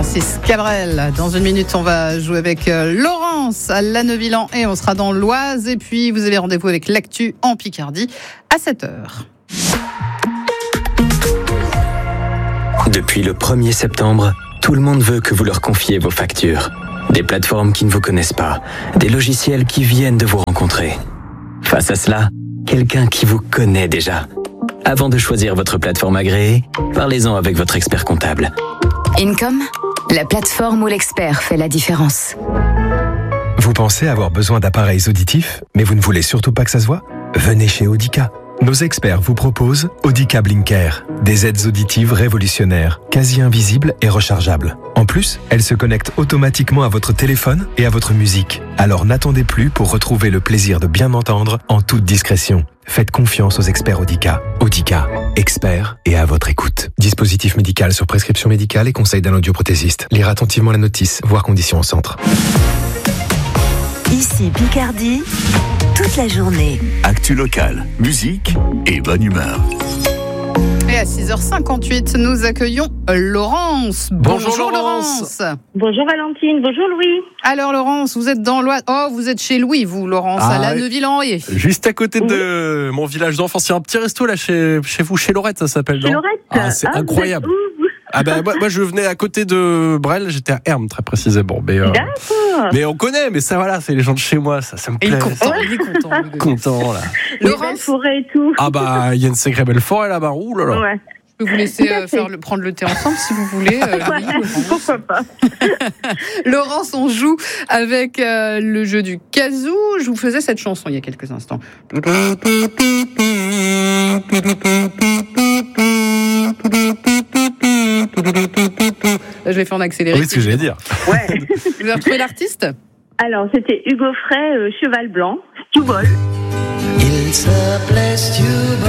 Francis Cabrel. Dans une minute, on va jouer avec Laurence à Lannevillan et on sera dans l'Oise. Et puis, vous avez rendez-vous avec l'actu en Picardie à 7h. Depuis le 1er septembre, tout le monde veut que vous leur confiez vos factures. Des plateformes qui ne vous connaissent pas, des logiciels qui viennent de vous rencontrer. Face à cela, quelqu'un qui vous connaît déjà. Avant de choisir votre plateforme agréée, parlez-en avec votre expert comptable. Income, la plateforme où l'expert fait la différence. Vous pensez avoir besoin d'appareils auditifs, mais vous ne voulez surtout pas que ça se voit ? Venez chez Audica. Nos experts vous proposent Audica Blinker, des aides auditives révolutionnaires, quasi invisibles et rechargeables. En plus, elles se connectent automatiquement à votre téléphone et à votre musique. Alors n'attendez plus pour retrouver le plaisir de bien entendre en toute discrétion. Faites confiance aux experts Audica. Audica, experts et à votre écoute. Dispositif médical sur prescription médicale et conseil d'un audioprothésiste. Lire attentivement la notice, voir conditions en centre. Ici Picardie, toute la journée. Actu locale, musique et bonne humeur. Et à 6h58, nous accueillons Laurence. Bonjour Laurence. Bonjour Valentine, bonjour Louis. Alors Laurence, vous êtes dans l'Oise. Oh, vous êtes chez Louis, vous Laurence, à Lannevillan. Juste à côté de mon village d'enfance. Il y a un petit resto là chez vous, chez Lorette, ça s'appelle. Chez Lorette. C'est incroyable. Moi je venais à côté de Brel, j'étais à Hermes très précisément. Mais on connaît, mais ça voilà, c'est les gens de chez moi, ça me plaît. Il est content là. Laurence, forêt et tout. Il y a une sacrée belle forêt là-bas. Ouh là là. Ouais. Je peux vous laisser prendre le thé ensemble si vous voulez. Pourquoi pas. Laurence, on joue avec le jeu du kazoo. Je vous faisais cette chanson il y a quelques instants. Là, je l'ai fait en accéléré. Oui, c'est ce que j'allais dire. Ouais. Vous avez retrouvé l'artiste ? Alors, c'était Hugo Frey, Cheval Blanc, Stewball. Il s'appelait Stewball.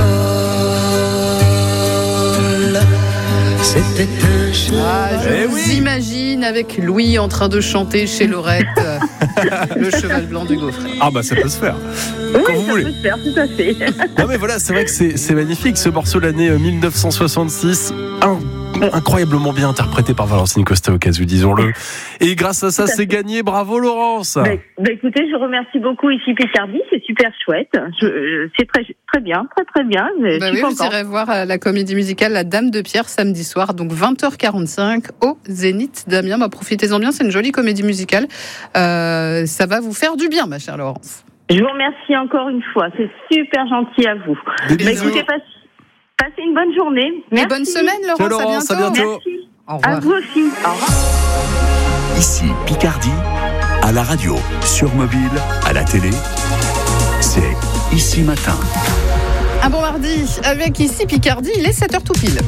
C'était un cheval. Je vous imagine avec Louis en train de chanter chez Lorette le cheval blanc d'Hugo Frey. Ça peut se faire. Oui, quand vous ça voulez. peut se faire, tout à fait. Non mais voilà, c'est vrai que c'est magnifique ce morceau de l'année 1966. Incroyablement bien interprété par Valentine Costa au kazoo, disons-le. Et grâce à ça, c'est gagné. Bravo Laurence. Écoutez, je remercie beaucoup ici Picardie, c'est super chouette. C'est très bien, très bien. Vous irez voir la comédie musicale La Dame de Pierre samedi soir, donc 20h45 au Zénith d'Amiens. Profitez-en bien, c'est une jolie comédie musicale. Ça va vous faire du bien, ma chère Laurence. Je vous remercie encore une fois, c'est super gentil à vous. Écoutez, passez une bonne journée. Merci. Et bonne semaine, Laurence. À bientôt. Merci. Au revoir. À vous aussi. Au revoir. Ici Picardie, à la radio, sur mobile, à la télé, c'est Ici Matin. Un bon mardi avec Ici Picardie, il est 7h tout pile.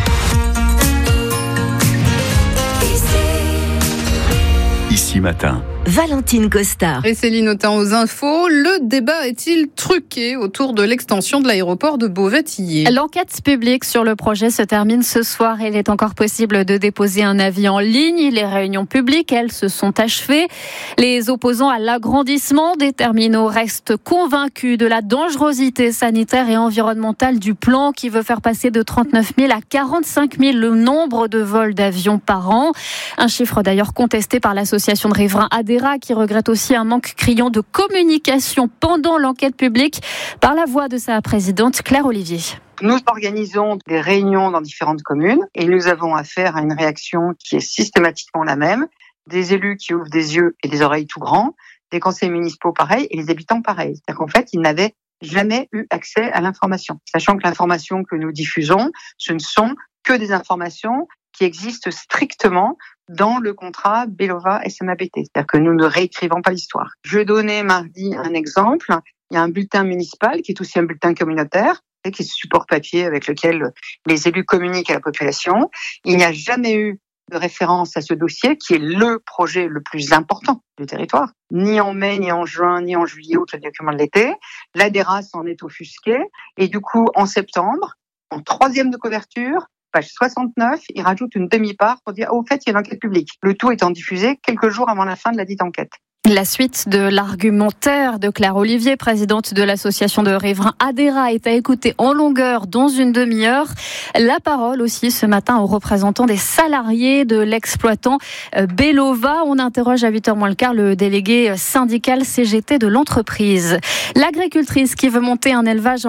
Ici Matin. Valentine Costa. Et Céline Autain aux infos. Le débat est-il truqué autour de l'extension de l'aéroport de Beauvais-Tillé ? L'enquête publique sur le projet se termine ce soir. Il est encore possible de déposer un avis en ligne. Les réunions publiques, elles, se sont achevées. Les opposants à l'agrandissement des terminaux restent convaincus de la dangerosité sanitaire et environnementale du plan qui veut faire passer de 39 000 à 45 000 le nombre de vols d'avions par an. Un chiffre d'ailleurs contesté par l'association de riverains ADERA qui regrette aussi un manque criant de communication pendant l'enquête publique par la voix de sa présidente Claire Olivier. Nous organisons des réunions dans différentes communes et nous avons affaire à une réaction qui est systématiquement la même. Des élus qui ouvrent des yeux et des oreilles tout grands, des conseillers municipaux pareil et les habitants pareil. C'est-à-dire qu'en fait, ils n'avaient jamais eu accès à l'information. Sachant que l'information que nous diffusons, ce ne sont que des informations qui existent strictement dans le contrat Belova-SMABT. C'est-à-dire que nous ne réécrivons pas l'histoire. Je donnais mardi un exemple. Il y a un bulletin municipal qui est aussi un bulletin communautaire, qui est ce support papier avec lequel les élus communiquent à la population. Il n'y a jamais eu de référence à ce dossier qui est le projet le plus important du territoire. Ni en mai, ni en juin, ni en juillet, août, le document de l'été. L'ADERA s'en est offusqué. Et du coup, en septembre, en 3e de couverture, page 69, il rajoute une demi-part pour dire « au fait, il y a une enquête publique ». Le tout étant diffusé quelques jours avant la fin de la dite enquête. La suite de l'argumentaire de Claire Olivier, présidente de l'association de riverains Adera, est à écouter en longueur dans une demi-heure. La parole aussi ce matin aux représentants des salariés de l'exploitant Belova. On interroge à 8h moins le quart le délégué syndical CGT de l'entreprise. L'agricultrice qui veut monter un élevage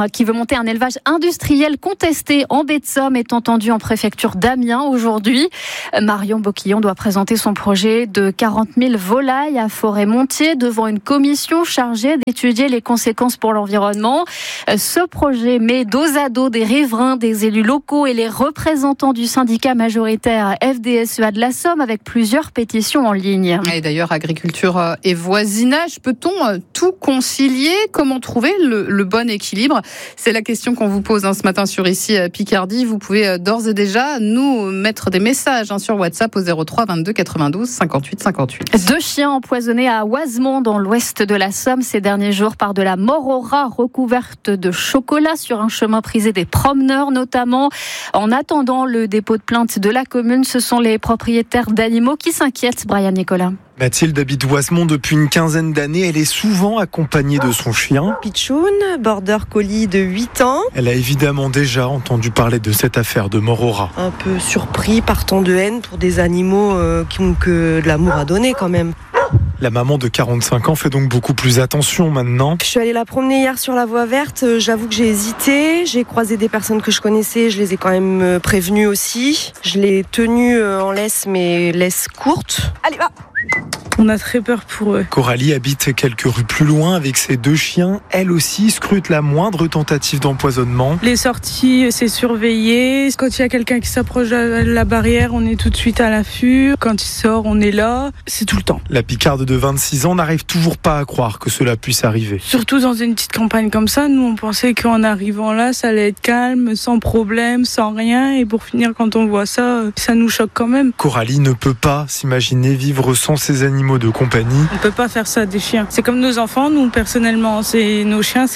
industriel contesté en baie de Somme est entendue en préfecture d'Amiens aujourd'hui. Marion Boquillon doit présenter son projet de 40 000 volailles à Forêt-Montier devant une commission chargée d'étudier les conséquences pour l'environnement. Ce projet met dos à dos des riverains, des élus locaux et les représentants du syndicat majoritaire FDSEA de la Somme avec plusieurs pétitions en ligne. Et d'ailleurs, agriculture et voisinage, peut-on tout concilier ? Comment trouver le bon équilibre ? C'est la question qu'on vous pose ce matin sur Ici Picardie. Vous pouvez d'ores et déjà nous mettre des messages sur WhatsApp au 03 22 92 58 58. 2 chiens empoisonnés à Oisemont dans l'ouest de la Somme ces derniers jours par de la mort au rat recouverte de chocolat sur un chemin prisé des promeneurs notamment. En attendant le dépôt de plainte de la commune, ce sont les propriétaires d'animaux qui s'inquiètent. Brian Nicolas. Mathilde habite Oisemont depuis une quinzaine d'années. Elle est souvent accompagnée de son chien. Pitchoun, border collie de 8 ans. Elle a évidemment déjà entendu parler de cette affaire de mort au rat. Un peu surpris par tant de haine pour des animaux que de l'amour a donné quand même. La maman de 45 ans fait donc beaucoup plus attention maintenant. Je suis allée la promener hier sur la voie verte. J'avoue que j'ai hésité. J'ai croisé des personnes que je connaissais. Je les ai quand même prévenues aussi. Je l'ai tenue en laisse, mais laisse courte. Allez, va! On a très peur pour eux. Coralie habite quelques rues plus loin avec ses 2 chiens. Elle aussi scrute la moindre tentative d'empoisonnement. Les sorties, c'est surveillé. Quand il y a quelqu'un qui s'approche de la barrière, on est tout de suite à l'affût. Quand il sort, on est là. C'est tout le temps. La Picarde de 26 ans n'arrive toujours pas à croire que cela puisse arriver. Surtout dans une petite campagne comme ça, nous on pensait qu'en arrivant là, ça allait être calme, sans problème, sans rien. Et pour finir, quand on voit ça, ça nous choque quand même. Coralie ne peut pas s'imaginer vivre sans ses animaux de compagnie. On peut pas faire ça des chiens. C'est comme nos enfants, nous personnellement, c'est nos chiens,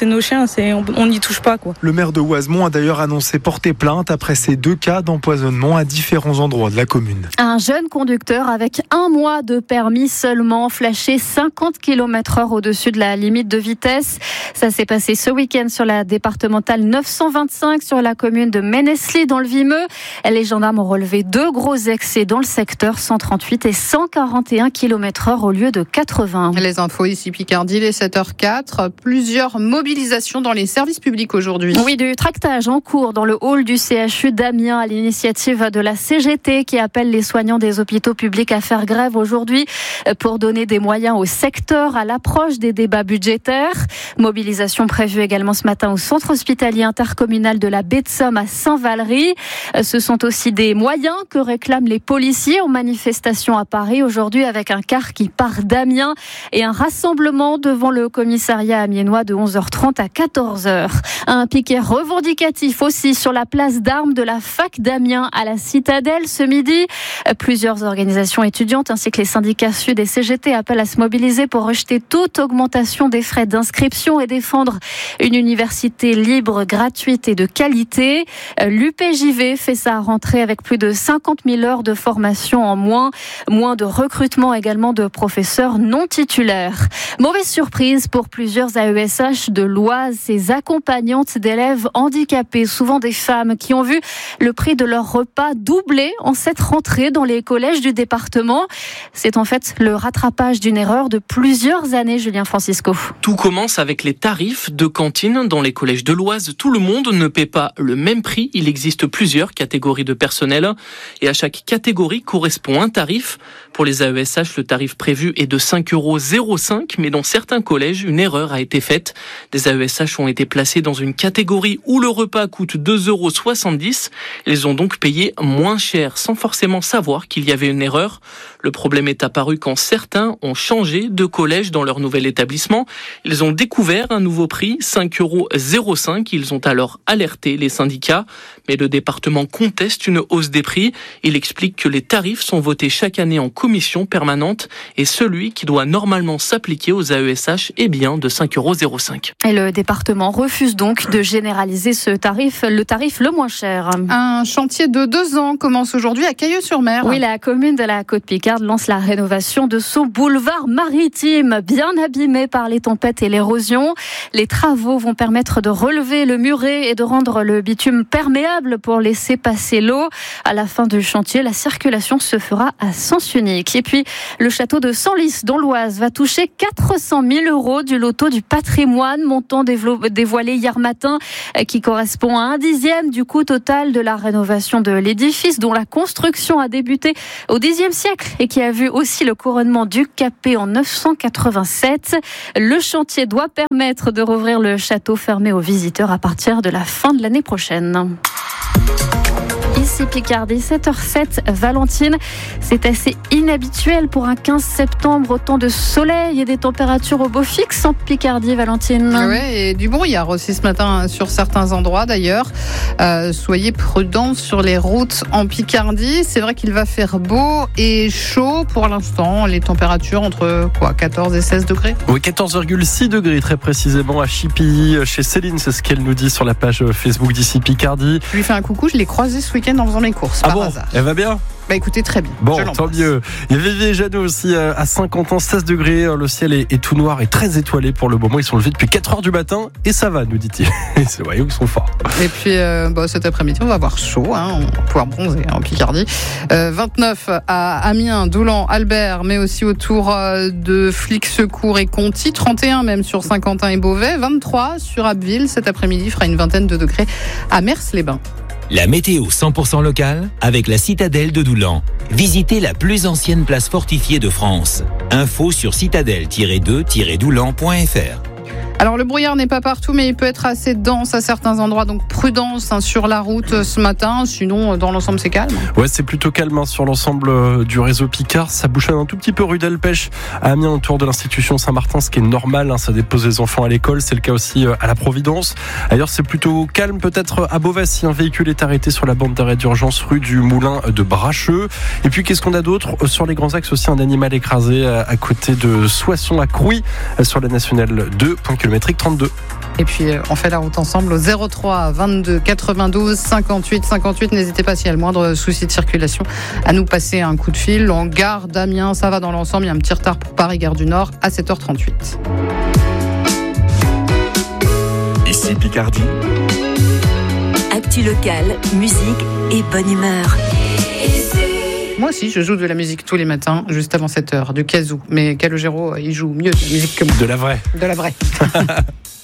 on n'y touche pas quoi. Le maire de Oisemont a d'ailleurs annoncé porter plainte après ces 2 cas d'empoisonnement à différents endroits de la commune. Un jeune conducteur avec 1 mois de permis seulement flashé 50 km/h au-dessus de la limite de vitesse. Ça s'est passé ce week-end sur la départementale 925 sur la commune de Ménesly dans le Vimeux. Les gendarmes ont relevé 2 gros excès dans le secteur, 138 et 141 km/h au lieu de 80. Les infos ici Picardie, les 7h04. Plusieurs mobilisations dans les services publics aujourd'hui. Oui, du tractage en cours dans le hall du CHU d'Amiens à l'initiative de la CGT qui appelle les soignants des hôpitaux publics à faire grève aujourd'hui pour donner des moyens au secteur à l'approche des débats budgétaires. Mobilisation prévue également ce matin au centre hospitalier intercommunal de la baie de Somme à Saint-Valery. Ce sont aussi des moyens que réclament les policiers en manifestation à Paris aujourd'hui avec un car qui part d'Amiens et un rassemblement devant le commissariat amiénois de 11h30 à 14h. Un piquet revendicatif aussi sur la place d'armes de la fac d'Amiens à la Citadelle ce midi. Plusieurs organisations étudiantes ainsi que les syndicats Sud et CGT appellent à se mobiliser pour rejeter toute augmentation des frais d'inscription et défendre une université libre, gratuite et de qualité. L'UPJV fait sa rentrée avec plus de 50 000 heures de formation en moins de recrutement également de professeurs non titulaires. Mauvaise surprise pour plusieurs AESH de l'Oise, ces accompagnantes d'élèves handicapés, souvent des femmes qui ont vu le prix de leur repas doubler en cette rentrée dans les collèges du département. C'est en fait le rattrapage d'une erreur de plusieurs années, Julien Francisco. Tout commence avec les tarifs de cantine dans les collèges de l'Oise. Tout le monde ne paie pas le même prix. Il existe plusieurs catégories de personnel et à chaque catégorie correspond un tarif. Pour les AESH, le tarif prévu est de 5,05 €, mais dans certains collèges, une erreur a été faite. Des AESH ont été placés dans une catégorie où le repas coûte 2,70 €. Ils ont donc payé moins cher, sans forcément savoir qu'il y avait une erreur. Le problème est apparu quand certains ont changé de collège dans leur nouvel établissement. Ils ont découvert un nouveau prix, 5,05 €. Ils ont alors alerté les syndicats. Mais le département conteste une hausse des prix. Il explique que les tarifs sont votés chaque année en commission permanente et celui qui doit normalement s'appliquer aux AESH est bien de 5,05 €. Et le département refuse donc de généraliser le tarif le moins cher. Un chantier de 2 ans commence aujourd'hui à Cailleux-sur-Mer. Oui, la commune de la Côte-Picarde lance la rénovation de son boulevard maritime, bien abîmé par les tempêtes et l'érosion. Les travaux vont permettre de relever le muret et de rendre le bitume perméable pour laisser passer l'eau. À la fin du chantier, la circulation se fera à sens unique. Et puis, le château de Senlis, dans l'Oise, va toucher 400 000 € du loto du patrimoine, montant dévoilé hier matin, qui correspond à 1/10 du coût total de la rénovation de l'édifice, dont la construction a débuté au Xe siècle et qui a vu aussi le couronnement du Capet en 987. Le chantier doit permettre de rouvrir le château fermé aux visiteurs à partir de la fin de l'année prochaine. Ici Picardie, 7h07, Valentine. C'est assez inhabituel pour un 15 septembre, autant de soleil et des températures au beau fixe en Picardie, Valentine. Oui, et du brouillard aussi ce matin sur certains endroits d'ailleurs. Soyez prudents sur les routes en Picardie. C'est vrai qu'il va faire beau et chaud pour l'instant. Les températures entre 14 et 16 degrés. Oui, 14,6 degrés très précisément à Chipilly. Chez Céline, c'est ce qu'elle nous dit sur la page Facebook d'ici Picardie. Je lui fais un coucou, je l'ai croisé ce week-end en faisant les courses, par hasard. Elle va bien ? Bah écoutez, très bien. Bon, tant mieux. Il y a Vivi et Jeannot aussi à Saint-Quentin, 16 degrés. Le ciel est tout noir et très étoilé pour le moment. Ils sont levés depuis 4h du matin et ça va, nous dit-il. C'est vrai qu'ils sont forts. Et puis cet après-midi, on va avoir chaud. On va pouvoir bronzer en Picardie. 29 à Amiens, Doulan, Albert, mais aussi autour de Flix-Secours et Conty. 31 même sur Saint-Quentin et Beauvais. 23 sur Abbeville. Cet après-midi, il fera une vingtaine de degrés à Mers-les-Bains. La météo 100% locale avec la citadelle de Doulan. Visitez la plus ancienne place fortifiée de France. Info sur citadelle-2-doulan.fr. Alors le brouillard n'est pas partout, mais il peut être assez dense à certains endroits, donc prudence sur la route ce matin. Sinon, dans l'ensemble, c'est calme. Ouais, c'est plutôt calme sur l'ensemble du réseau Picard. Ça bouchonne un tout petit peu rue Delpech à Amiens autour de l'institution Saint-Martin, ce qui est normal. Ça dépose les enfants à l'école. C'est le cas aussi à la Providence. Ailleurs, c'est plutôt calme. Peut-être à Beauvais si un véhicule est arrêté sur la bande d'arrêt d'urgence rue du Moulin de Bracheux. Et puis, qu'est-ce qu'on a d'autre sur les grands axes aussi? Un animal écrasé à côté de Soissons à Crouy sur la nationale 2. Kilométrique 32. Et puis on fait la route ensemble au 03 22 92 58 58. N'hésitez pas s'il y a le moindre souci de circulation à nous passer un coup de fil. En gare d'Amiens, ça va dans l'ensemble. Il y a un petit retard pour Paris-Gare du Nord à 7h38. Ici Picardie. Actu locale, musique et bonne humeur. Moi aussi, je joue de la musique tous les matins, juste avant 7h, du kazoo. Mais Calogero, il joue mieux de la musique que moi. De la vraie. De la vraie.